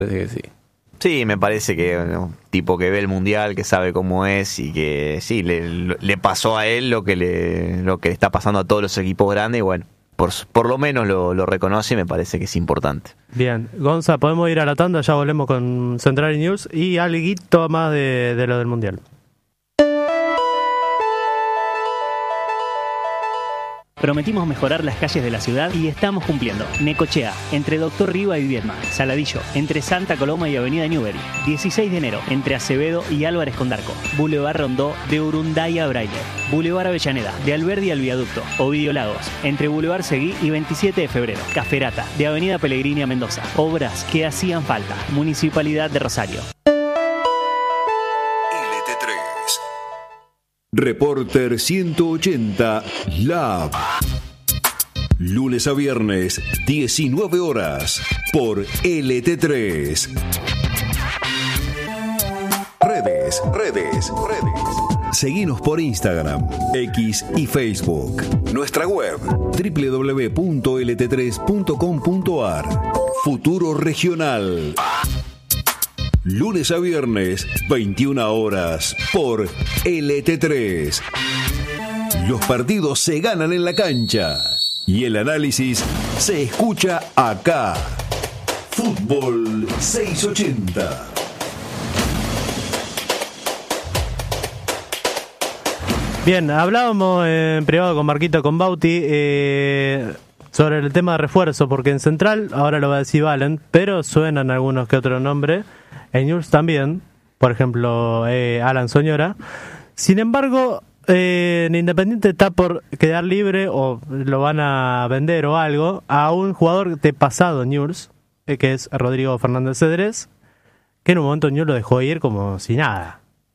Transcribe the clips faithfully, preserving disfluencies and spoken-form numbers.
Parece que sí. Sí, me parece que un tipo que ve el mundial, que sabe cómo es y que sí, le, le pasó a él lo que le lo que le está pasando a todos los equipos grandes y bueno, por, por lo menos lo, lo reconoce y me parece que es importante. Bien, Gonza, podemos ir a la tanda, ya volvemos con Central News y alguito más de, de lo del mundial. Prometimos mejorar las calles de la ciudad y estamos cumpliendo. Necochea, entre Doctor Riva y Viedma. Saladillo, entre Santa Coloma y Avenida Newbery. dieciséis de enero, entre Acevedo y Álvarez Condarco. Boulevard Rondó, de Urunday a Braille. Boulevard Avellaneda, de Alberdi al Viaducto. Ovidio Lagos, entre Boulevard Seguí y veintisiete de febrero. Caferata, de Avenida Pellegrini a Mendoza. Obras que hacían falta. Municipalidad de Rosario. Reporter ciento ochenta Lab. Lunes a viernes, diecinueve horas, por L T tres. Redes, redes, redes. Seguinos por Instagram, X y Facebook. Nuestra web, doble u doble u doble u punto l t tres punto com punto a r. Futuro Regional. Lunes a viernes, veintiuna horas, por L T tres. Los partidos se ganan en la cancha y el análisis se escucha acá. Fútbol seiscientos ochenta. Bien, hablábamos en privado con Marquito, con Bauti, eh, sobre el tema de refuerzo, porque en Central, ahora lo va a decir Valen, pero suenan algunos que otros nombres. En News también, por ejemplo, eh, Alan Soñora. Sin embargo, eh, en Independiente está por quedar libre o lo van a vender o algo a un jugador de pasado News, eh, que es Rodrigo Fernández Cedrés, que en un momento News lo dejó ir como si nada.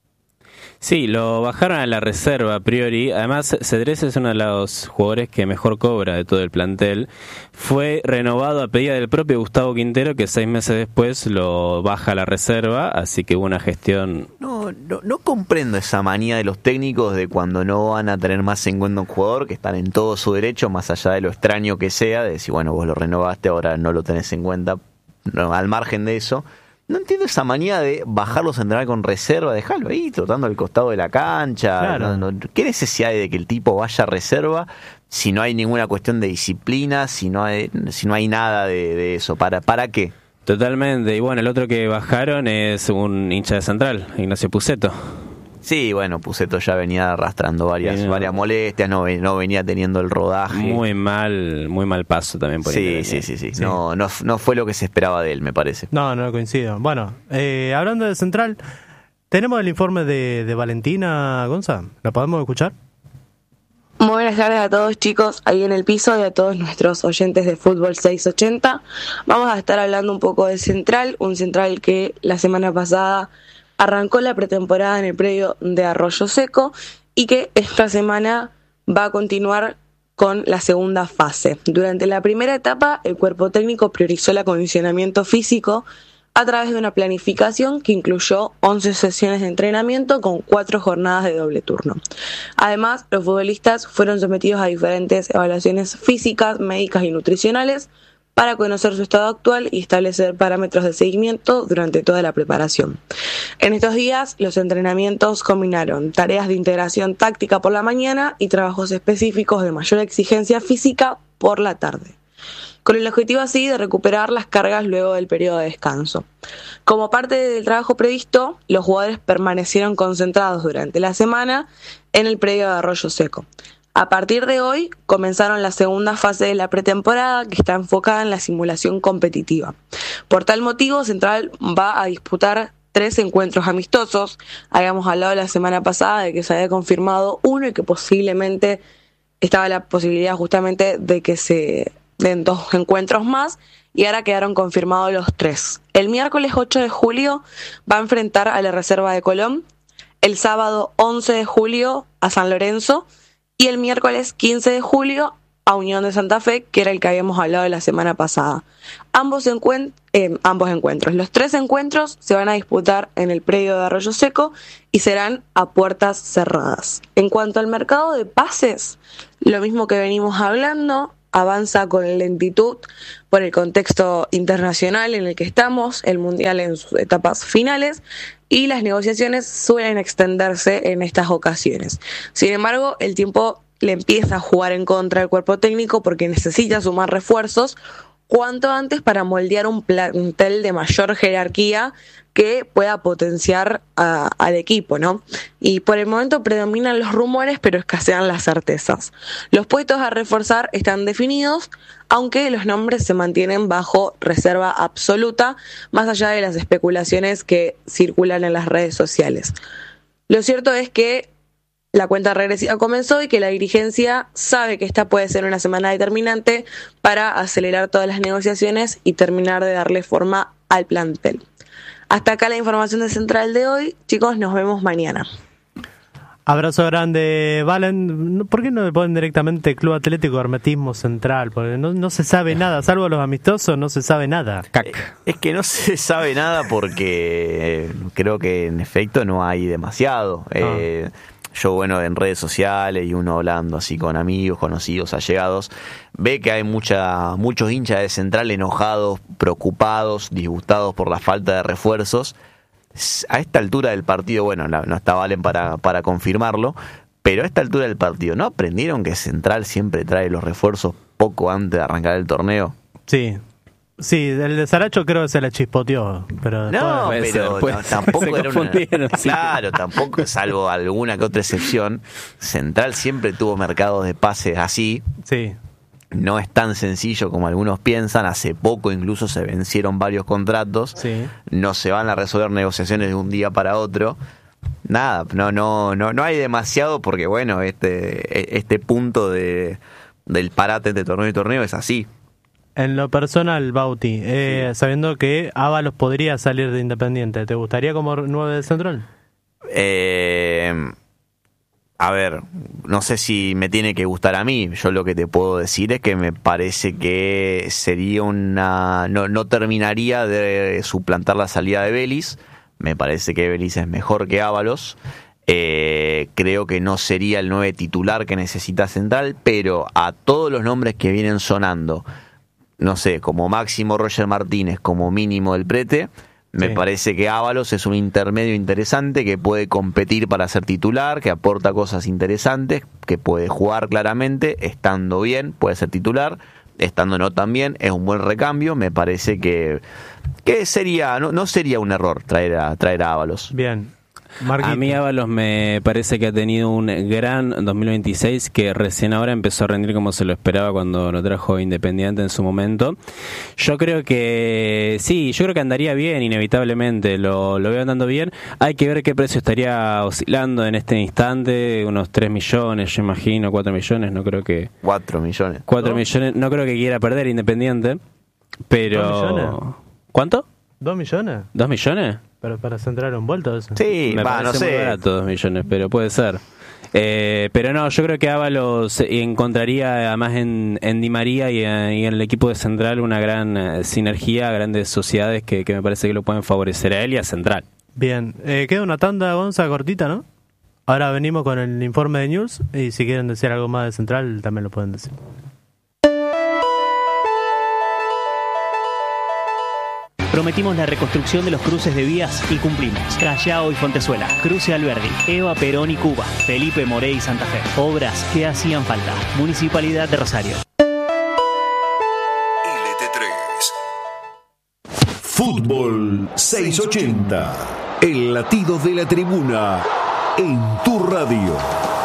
Sí, lo bajaron a la reserva a priori. Además, Cedrés es uno de los jugadores que mejor cobra de todo el plantel. Fue renovado a pedida del propio Gustavo Quintero, que seis meses después lo baja a la reserva, así que hubo una gestión... No, no, no comprendo esa manía de los técnicos de cuando no van a tener más en cuenta un jugador, que están en todo su derecho, más allá de lo extraño que sea, de decir, bueno, vos lo renovaste, ahora no lo tenés en cuenta, no, al margen de eso. No entiendo esa manía de bajarlo central con reserva, dejarlo ahí, trotando al costado de la cancha. Claro. No, no, ¿qué necesidad hay de que el tipo vaya a reserva si no hay ninguna cuestión de disciplina, si no hay, si no hay nada de, de eso? ¿Para, ¿Para qué? Totalmente. Y bueno, el otro que bajaron es un hincha de Central, Ignacio Puceto. Sí, bueno, Puceto ya venía arrastrando varias, Sí, no. varias molestias, no, no venía teniendo el rodaje. Muy mal, muy mal paso también por Sí, Independiente. sí, sí, sí. Sí. No, no, no fue lo que se esperaba de él, me parece. No, no coincido. Bueno, eh, hablando de Central, tenemos el informe de, de Valentina Gonza. ¿La podemos escuchar? Muy buenas tardes a todos, chicos, ahí en el piso y a todos nuestros oyentes de Fútbol seiscientos ochenta. Vamos a estar hablando un poco de Central, un Central que la semana pasada arrancó la pretemporada en el predio de Arroyo Seco y que esta semana va a continuar con la segunda fase. Durante la primera etapa, el cuerpo técnico priorizó el acondicionamiento físico a través de una planificación que incluyó once sesiones de entrenamiento con cuatro jornadas de doble turno. Además, los futbolistas fueron sometidos a diferentes evaluaciones físicas, médicas y nutricionales para conocer su estado actual y establecer parámetros de seguimiento durante toda la preparación. En estos días, los entrenamientos combinaron tareas de integración táctica por la mañana y trabajos específicos de mayor exigencia física por la tarde, con el objetivo así de recuperar las cargas luego del periodo de descanso. Como parte del trabajo previsto, los jugadores permanecieron concentrados durante la semana en el predio de Arroyo Seco. A partir de hoy comenzaron la segunda fase de la pretemporada, que está enfocada en la simulación competitiva. Por tal motivo, Central va a disputar tres encuentros amistosos. Habíamos hablado la semana pasada de que se había confirmado uno y que posiblemente estaba la posibilidad justamente de que se den dos encuentros más, y ahora quedaron confirmados los tres. El miércoles ocho de julio va a enfrentar a la Reserva de Colón, el sábado once de julio a San Lorenzo, y el miércoles quince de julio a Unión de Santa Fe, que era el que habíamos hablado la semana pasada. Ambos, encuent- eh, ambos encuentros, los tres encuentros se van a disputar en el predio de Arroyo Seco y serán a puertas cerradas. En cuanto al mercado de pases, lo mismo que venimos hablando, avanza con lentitud por el contexto internacional en el que estamos, el Mundial en sus etapas finales, y las negociaciones suelen extenderse en estas ocasiones. Sin embargo, el tiempo le empieza a jugar en contra al cuerpo técnico porque necesita sumar refuerzos cuanto antes para moldear un plantel de mayor jerarquía que pueda potenciar a, al equipo, ¿no? Y por el momento predominan los rumores, pero escasean las certezas. Los puestos a reforzar están definidos, aunque los nombres se mantienen bajo reserva absoluta, más allá de las especulaciones que circulan en las redes sociales. Lo cierto es que la cuenta regresiva comenzó y que la dirigencia sabe que esta puede ser una semana determinante para acelerar todas las negociaciones y terminar de darle forma al plantel. Hasta acá la información de Central de hoy. Chicos, nos vemos mañana. Abrazo grande, Valen. ¿Por qué no le ponen directamente Club Atlético Hermetismo Central? Porque no, no se sabe nada, salvo los amistosos, no se sabe nada. Cac. Es que no se sabe nada porque creo que en efecto no hay demasiado. Ah. Eh, Yo, bueno, en redes sociales y uno hablando así con amigos, conocidos, allegados, ve que hay mucha muchos hinchas de Central enojados, preocupados, disgustados por la falta de refuerzos. A esta altura del partido, bueno, no está Valen para, para confirmarlo, pero a esta altura del partido, ¿no aprendieron que Central siempre trae los refuerzos poco antes de arrancar el torneo? Sí. Sí, el de Saracho creo que se la chispoteó, pero no, después... pero ser, no, tampoco era una... sí. Claro, tampoco, salvo alguna que otra excepción, Central siempre tuvo mercados de pases así. Sí. No es tan sencillo como algunos piensan. Hace poco incluso se vencieron varios contratos. Sí. No se van a resolver negociaciones de un día para otro. Nada, no, no, no, no hay demasiado porque bueno, este, este punto de del parate de torneo y torneo es así. En lo personal, Bauti, eh, sí. sabiendo que Ábalos podría salir de Independiente, ¿te gustaría como nueve de Central? Eh, a ver, no sé si me tiene que gustar a mí. Yo lo que te puedo decir es que me parece que sería una... No, no terminaría de suplantar la salida de Vélez. Me parece que Vélez es mejor que Ábalos. Eh, creo que no sería el nueve titular que necesita Central, pero a todos los nombres que vienen sonando... no sé, como máximo Roger Martínez, como mínimo del Prete, me sí. parece que Ábalos es un intermedio interesante que puede competir para ser titular, que aporta cosas interesantes, que puede jugar claramente, estando bien, puede ser titular, estando no tan bien, es un buen recambio. Me parece que, que sería no, no sería un error traer a, traer a Ábalos. Bien. Marquito. A mí Ábalos me parece que ha tenido un gran dos mil veintiséis que recién ahora empezó a rendir como se lo esperaba cuando lo trajo Independiente en su momento. Yo creo que sí, yo creo que andaría bien inevitablemente, lo, lo veo andando bien. Hay que ver qué precio estaría oscilando en este instante, unos tres millones, yo imagino, cuatro millones, no creo que... cuatro millones. cuatro millones, no creo que quiera perder Independiente, pero... ¿dos millones? ¿Cuánto? ¿dos millones? ¿dos millones? Pero para Central un vuelto eso. Sí, me va, parece no sé. muy barato dos millones, pero puede ser. Eh, pero no, yo creo que Ábalos encontraría además en, en Di María y en, y en el equipo de Central una gran eh, sinergia, grandes sociedades que, que me parece que lo pueden favorecer a él y a Central. Bien, eh, queda una tanda, Gonza, cortita, ¿no? Ahora venimos con el informe de News y si quieren decir algo más de Central también lo pueden decir. Prometimos la reconstrucción de los cruces de vías y cumplimos. Callao y Fontezuela, Cruce Alberdi, Eva Perón y Cuba, Felipe Morey y Santa Fe. Obras que hacían falta. Municipalidad de Rosario. L T tres. Fútbol seiscientos ochenta. El latido de la tribuna en tu radio.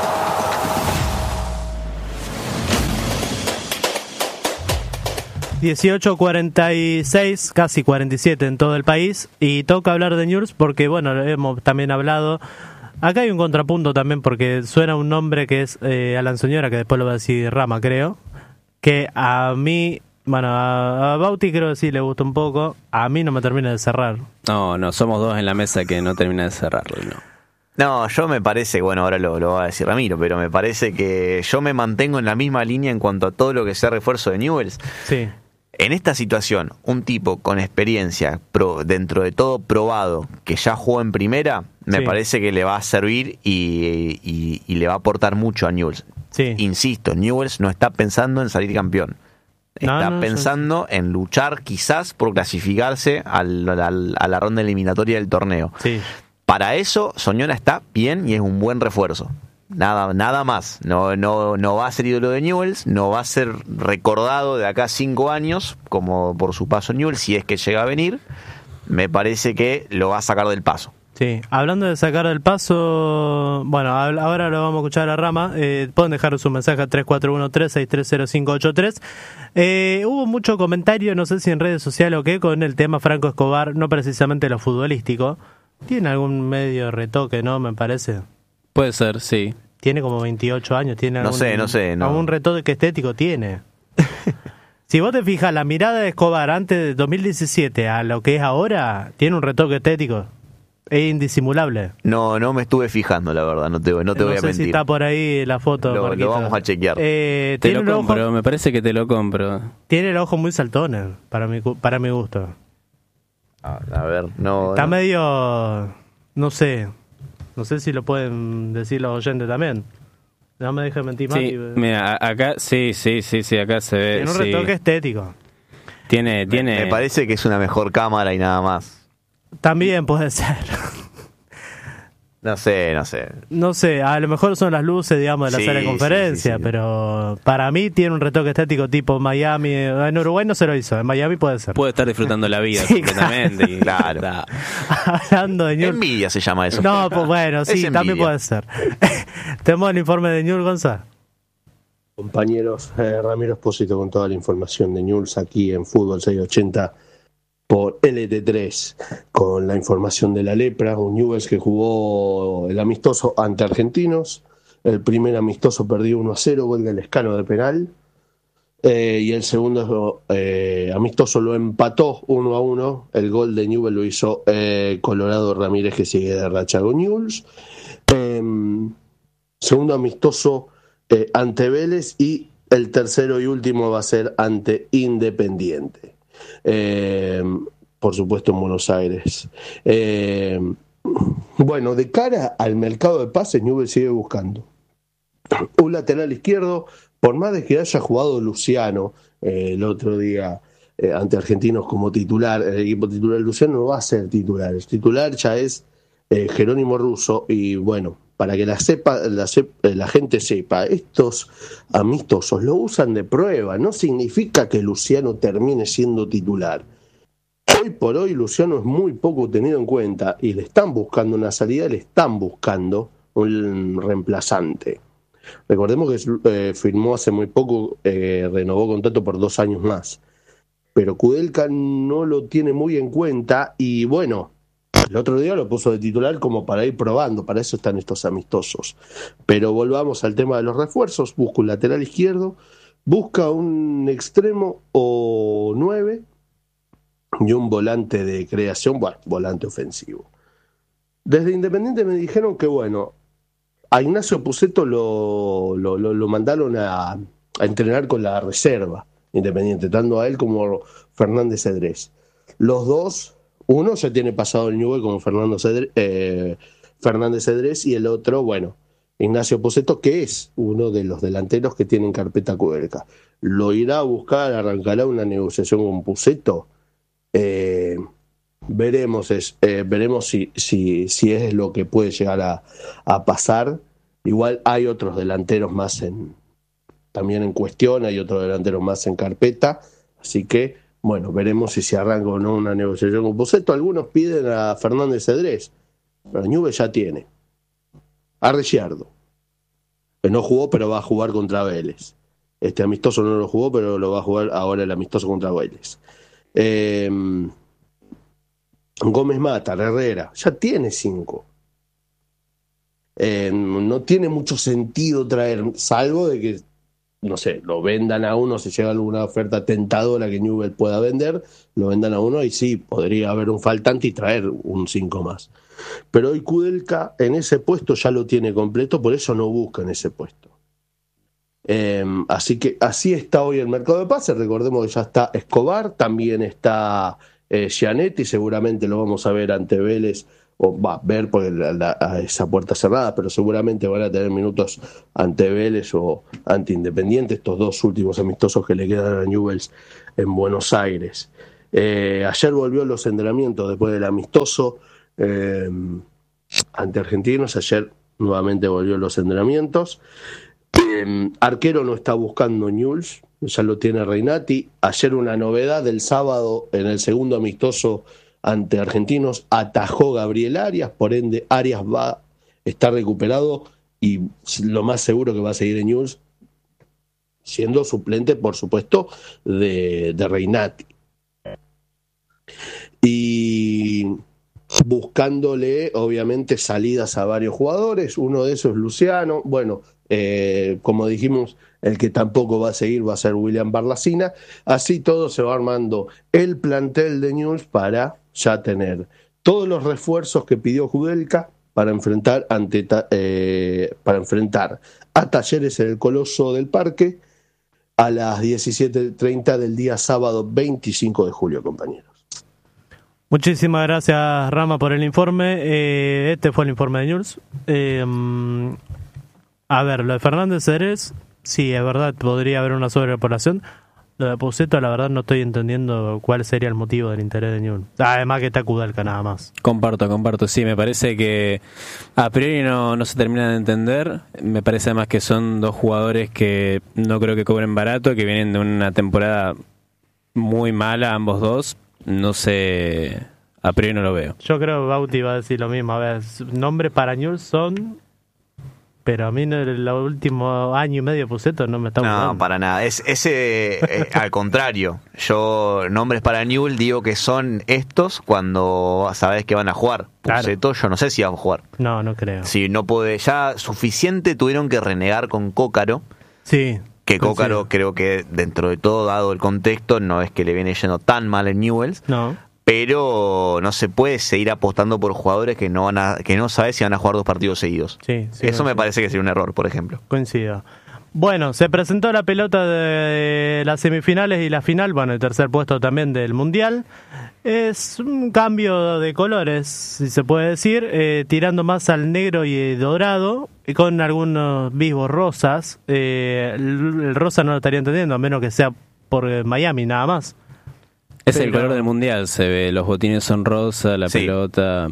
dieciocho cuarenta y seis, casi cuarenta y siete en todo el país, y toca hablar de News porque, bueno, hemos también hablado. Acá hay un contrapunto también porque suena un nombre que es eh, Alan Soñora, que después lo va a decir Rama, creo, que a mí, bueno, a, a Bauti creo que sí le gusta un poco, a mí no me termina de cerrar. No, no, somos dos en la mesa que no termina de cerrarlo, no. No, yo me parece, bueno, ahora lo, lo va a decir Ramiro, pero me parece que yo me mantengo en la misma línea en cuanto a todo lo que sea refuerzo de Newell's. Sí. En esta situación, un tipo con experiencia, pro, dentro de todo probado, que ya jugó en primera, me sí. parece que le va a servir y, y, y le va a aportar mucho a Newell's. Sí. Insisto, Newell's no está pensando en salir campeón. Está No, no, pensando yo... en luchar quizás por clasificarse al, al, a la ronda eliminatoria del torneo. Sí. Para eso, Soñora está bien y es un buen refuerzo. Nada, nada más. No, no, no va a ser ídolo de Newell's, no va a ser recordado de acá a cinco años, como por su paso en Newell's, si es que llega a venir. Me parece que lo va a sacar del paso. Sí, hablando de sacar del paso, bueno, ahora lo vamos a escuchar a Rama. Eh, pueden dejar su mensaje a tres cuatro uno tres seis tres cero cinco ocho tres. Eh, hubo mucho comentario, no sé si en redes sociales o qué, con el tema Franco Escobar, no precisamente lo futbolístico. Tiene algún medio retoque, ¿no? Me parece. Puede ser, sí. Tiene como veintiocho años, tiene algún, no sé, no sé, no. algún retoque estético tiene. Si vos te fijas, la mirada de Escobar antes de dos mil diecisiete a lo que es ahora, tiene un retoque estético. Es indisimulable. No, no me estuve fijando, la verdad, no te, no te no voy a sé mentir. Si está por ahí la foto. Lo, lo vamos a chequear. Eh, te tiene lo un compro, ojo, me parece que te lo compro. Tiene el ojo muy saltón, para mi, para mi gusto. A, a ver, no... Está no. medio... No sé. No sé si lo pueden decir los oyentes también. No me dejes mentir más. Sí, mira, acá, sí, sí, sí, sí, acá se ve. Tiene un sí. retoque estético. Tiene, tiene. Me, me parece que es una mejor cámara y nada más. También puede ser. No sé, no sé. No sé, a lo mejor son las luces, digamos, de la Sí, sala de conferencia, sí, sí, sí. pero para mí tiene un retoque estético tipo Miami. En Uruguay no se lo hizo, en Miami puede ser. Puede estar disfrutando la vida Sí, completamente. Y, claro. Da. Hablando de Newell's. Envidia se llama eso. No, pues bueno, sí, Es también envidia. puede ser. Tenemos el informe de Newell's, Gonzalo. Compañeros, eh, Ramiro Espósito con toda la información de Newell's aquí en Fútbol seiscientos ochenta por L T tres, con la información de la lepra, un Newell's que jugó el amistoso ante Argentinos, el primer amistoso perdió uno a cero, gol del Lescano de penal, eh, y el segundo eh, amistoso lo empató uno a uno, el gol de Newell's lo hizo eh, Colorado Ramírez, que sigue de racha con Newell's. Eh, segundo amistoso eh, ante Vélez, y el tercero y último va a ser ante Independiente. Eh, por supuesto en Buenos Aires. Eh, bueno, de cara al mercado de pases, Newell's sigue buscando un lateral izquierdo, por más de que haya jugado Luciano eh, el otro día eh, ante Argentinos como titular, el equipo titular Luciano no va a ser titular, el titular ya es eh, Jerónimo Russo, y bueno, para que la, sepa, la, la gente sepa, estos amistosos lo usan de prueba, no significa que Luciano termine siendo titular. Hoy por hoy Luciano es muy poco tenido en cuenta y le están buscando una salida, le están buscando un reemplazante. Recordemos que eh, firmó hace muy poco, eh, renovó contrato por dos años más, pero Kudelka no lo tiene muy en cuenta y bueno, el otro día lo puso de titular como para ir probando, para eso están estos amistosos. Pero volvamos al tema de los refuerzos, busca un lateral izquierdo, busca un extremo o nueve y un volante de creación, bueno, volante ofensivo. Desde Independiente me dijeron que bueno, a Ignacio Pusetto lo, lo, lo, lo mandaron a, a entrenar con la reserva Independiente, tanto a él como Fernández Cedrés. Los dos, uno ya tiene pasado el Newell's como Fernando Cedrés, eh, Fernández Cedrés, y el otro, bueno, Ignacio Pusetto, que es uno de los delanteros que tienen carpeta Kudelka. ¿Lo irá a buscar, arrancará una negociación con Pusetto? Eh, veremos es, eh, veremos si, si, si es lo que puede llegar a, a pasar. Igual hay otros delanteros más en también en cuestión, hay otros delanteros más en carpeta, así que bueno, veremos si se arranca o no una negociación con Pusetto. Algunos piden a Fernández Cedrés, pero Newell's ya tiene a Ricciardo, que no jugó pero va a jugar contra Vélez. Este amistoso no lo jugó, pero lo va a jugar ahora el amistoso contra Vélez. Eh, Gómez Mata, Herrera, ya tiene cinco. Eh, no tiene mucho sentido traer, salvo de que, no sé, lo vendan a uno, si llega alguna oferta tentadora que Newell's pueda vender, lo vendan a uno y sí, podría haber un faltante y traer un cinco más. Pero hoy Kudelka en ese puesto ya lo tiene completo, por eso no busca en ese puesto. Eh, así que así está hoy el mercado de pases. Recordemos que ya está Escobar, también está eh, Gianetti, seguramente lo vamos a ver ante Vélez, o va a ver por la, la, a esa puerta cerrada, pero seguramente van a tener minutos ante Vélez o ante Independiente, estos dos últimos amistosos que le quedan a Newell's en Buenos Aires. Eh, ayer volvió los entrenamientos después del amistoso eh, ante Argentinos, ayer nuevamente volvió los entrenamientos. Eh, arquero no está buscando Newell's, ya lo tiene Reinati. Ayer una novedad del sábado en el segundo amistoso ante Argentinos, atajó Gabriel Arias, por ende Arias va, está recuperado y lo más seguro que va a seguir en Newell's, siendo suplente, por supuesto, de, de Reinati. Y buscándole, obviamente, salidas a varios jugadores, uno de esos es Luciano, bueno, eh, como dijimos, el que tampoco va a seguir va a ser William Barlacina. Así todo se va armando el plantel de Newell's para ya tener todos los refuerzos que pidió Judelka para enfrentar ante eh, para enfrentar a Talleres en el Coloso del Parque a las diecisiete treinta del día sábado veinticinco de julio, compañeros. Muchísimas gracias, Rama, por el informe. Eh, este fue el informe de Newell's. Eh, a ver, lo de Fernández Cedrés, sí, es verdad, podría haber una sobrepoblación. Lo de Puceto, la verdad, no estoy entendiendo cuál sería el motivo del interés de Newell's. Además que está Kudelka nada más. Comparto, comparto. Sí, me parece que a priori no, no se termina de entender. Me parece además que son dos jugadores que no creo que cobren barato, que vienen de una temporada muy mala, ambos dos. No sé, a priori no lo veo. Yo creo que Bauti va a decir lo mismo. A ver, nombres para Newell's son... Pero a mí en el último año y medio Puceto no me está gustando. No, para nada. Es ese eh, al contrario. Yo nombres para Newell's digo que son estos cuando sabes que van a jugar. Puceto, claro. Yo no sé si van a jugar. No, no creo. Si no puede, ya suficiente tuvieron que renegar con Cócaro. Sí. Que Cócaro, sí, creo que dentro de todo, dado el contexto, no es que le viene yendo tan mal en Newell's. No. Pero no se puede seguir apostando por jugadores que no van a, que no sabes si van a jugar dos partidos seguidos. Sí, sí, Eso sí. me parece que sería un error, por ejemplo. Coincido. Bueno, se presentó la pelota de las semifinales y la final, bueno, el tercer puesto también del Mundial. Es un cambio de colores, si se puede decir, eh, tirando más al negro y dorado, y con algunos vivos rosas. Eh, el, el rosa no lo estaría entendiendo, a menos que sea por Miami nada más. Es pero... el color del mundial, se ve, los botines son rosa, la sí. pelota...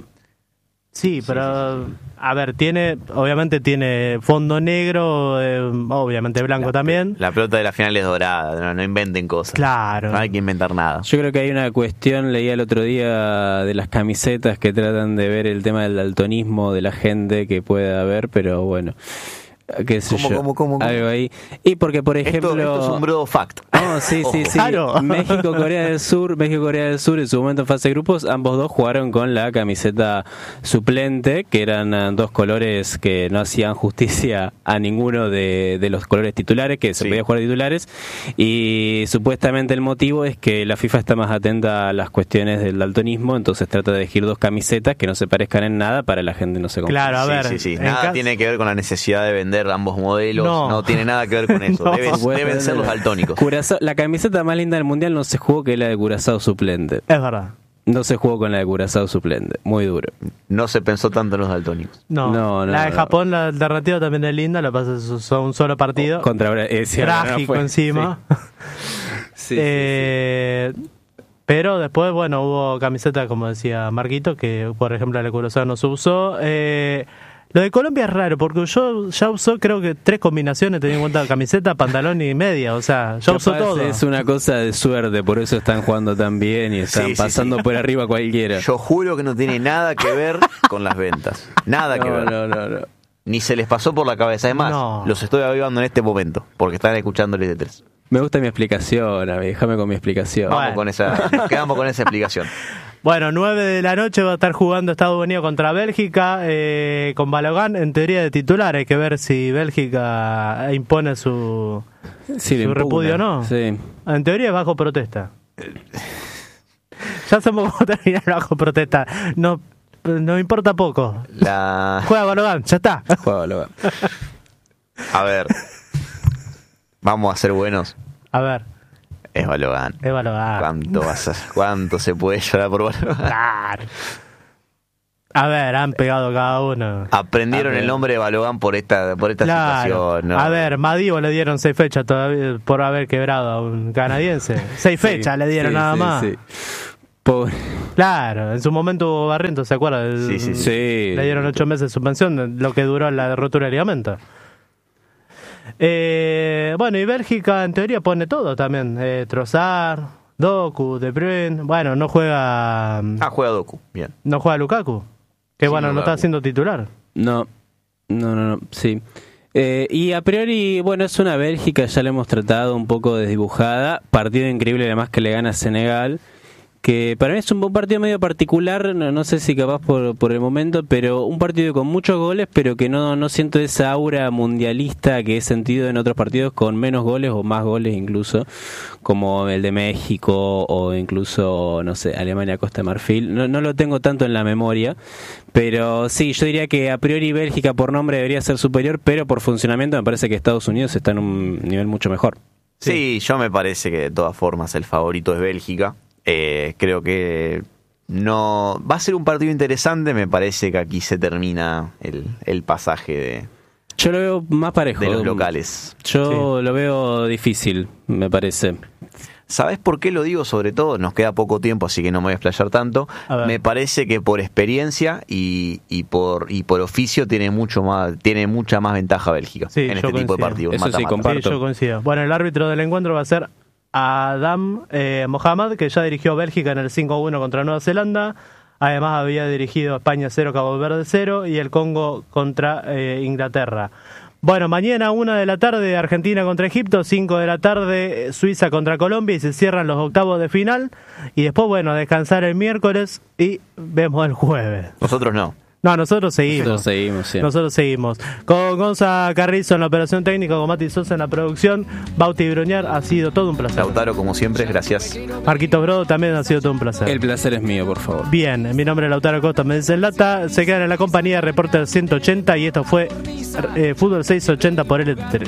Sí, pero, a ver, tiene, obviamente tiene fondo negro, eh, obviamente blanco la, también. La pelota de la final es dorada, no, no inventen cosas. Claro. No hay que inventar nada. Yo creo que hay una cuestión, leía el otro día, de las camisetas que tratan de ver el tema del daltonismo de la gente que puede haber, pero bueno... qué sé ¿Cómo, yo, cómo, cómo, cómo? algo ahí. Y porque, por ejemplo... Esto, esto es un brodo fact. Oh, sí, sí, sí. Claro. México, Corea del Sur, México, Corea del Sur, en su momento en fase de grupos, ambos dos jugaron con la camiseta suplente, que eran uh, dos colores que no hacían justicia a ninguno de, de los colores titulares, que se sí. podía jugar titulares, y supuestamente el motivo es que la FIFA está más atenta a las cuestiones del daltonismo, entonces trata de elegir dos camisetas que no se parezcan en nada para la gente no se confunda. Claro, a ver. Sí, sí, sí. en Nada caso... tiene que ver con la necesidad de vender ambos modelos, no, No. no tiene nada que ver con eso. No. Deben, Bueno, deben ser los daltónicos. Curazao, la camiseta más linda del mundial no se jugó que la de Curazao suplente. Es verdad. No se jugó con la de Curazao suplente. Muy duro. No se pensó tanto en los daltónicos. No, No, no, la de no. Japón, la alternativa también es linda, lo que pasa es que son un solo partido. Contra Bra- eh, sí, Trágico no fue. encima. Sí. Sí, eh, Pero después, bueno, hubo camisetas, como decía Marquito, que por ejemplo la Curazao no se usó. Eh, lo de Colombia es raro, porque yo ya usó creo que tres combinaciones, teniendo en cuenta camiseta, pantalón y media. O sea, ya usó Capaz todo. es una cosa de suerte, por eso están jugando tan bien y están Sí, sí, pasando sí. por arriba cualquiera. Yo juro que no tiene nada que ver con las ventas. Nada que No, ver. no, no, no. Ni se les pasó por la cabeza. Es más, No. los estoy avivando en este momento, porque están escuchando el E T tres. Me gusta mi explicación, a mí, déjame con mi explicación. Vamos Bueno. con esa, nos quedamos con esa explicación. Bueno, nueve de la noche va a estar jugando Estados Unidos contra Bélgica, eh, con Balogan en teoría de titular. Hay que ver si Bélgica impone su, Sí, le su impugna. repudio o no. Sí. En teoría es bajo protesta. Ya sabemos cómo terminar bajo protesta. No, nos importa poco. La... Juega Balogan, ya está. Juega, lo va. A ver, vamos a ser buenos. A ver. Es Balogan. Es Balogan. ¿Cuánto, vas a, ¿Cuánto se puede llorar por Balogan? Claro. A ver, han pegado cada uno. Aprendieron el nombre de Balogan por esta, por esta Claro. situación, ¿no? A ver, Madivo le dieron seis fechas todavía por haber quebrado a un canadiense. Seis fechas le dieron sí, nada sí, más. sí. Pobre. Claro, en su momento hubo Barrientos, ¿se acuerda? El- Sí, sí, sí. Sí. Le dieron ocho meses de suspensión, lo que duró la rotura de ligamento. Eh, bueno, y Bélgica en teoría pone todo también. Eh, Trossard, Doku, De Bruyne. Bueno, no juega Ah, juega Doku, bien. no juega Lukaku. Que Sí, bueno, no Lukaku. está siendo titular. No, no, no, no, sí. Eh, y a priori, bueno, es una Bélgica, ya la hemos tratado un poco desdibujada. Partido increíble además que le gana a Senegal. Que para mí es un partido medio particular, no, no sé si capaz por, por el momento, pero un partido con muchos goles, pero que no, no siento esa aura mundialista que he sentido en otros partidos con menos goles o más goles incluso, como el de México o incluso, no sé, Alemania-Costa de Marfil. No, no lo tengo tanto en la memoria, pero sí, yo diría que a priori Bélgica por nombre debería ser superior, pero por funcionamiento me parece que Estados Unidos está en un nivel mucho mejor. Sí, yo me parece que de todas formas el favorito es Bélgica. Eh, creo que no va a ser un partido interesante. Me parece que aquí se termina el, el pasaje de, Yo lo veo más parejo. de los locales. Yo lo veo difícil, me parece. ¿Sabes por qué lo digo? Sobre todo, nos queda poco tiempo, así que no me voy a explayar tanto. A ver. Me parece que por experiencia y, y por y por oficio tiene mucho más tiene mucha más ventaja Bélgica Sí, en yo este tipo de coincido. partidos. Eso sí, mata-mata. comparto. Sí, yo coincido. Bueno, el árbitro del encuentro va a ser Adam eh, Mohamed, que ya dirigió a Bélgica en el cinco a uno contra Nueva Zelanda. Además había dirigido a España cero, Cabo Verde cero y el Congo contra eh, Inglaterra. Bueno, mañana una de la tarde Argentina contra Egipto, cinco de la tarde Suiza contra Colombia y se cierran los octavos de final. Y después, bueno, descansar el miércoles y vemos el jueves. Nosotros no. No, nosotros seguimos. Nosotros seguimos, sí. Nosotros seguimos. Con Gonza Carrizo en la operación técnica, con Mati Sosa en la producción, Bauti Broñar, ha sido todo un placer. Lautaro, como siempre, gracias. Marquito Brodo también ha sido todo un placer. El placer es mío, por favor. Bien, mi nombre es Lautaro Costa, me dicen Lata, se quedan en la compañía de Reporter ciento ochenta y esto fue eh, Fútbol seiscientos ochenta por L T tres.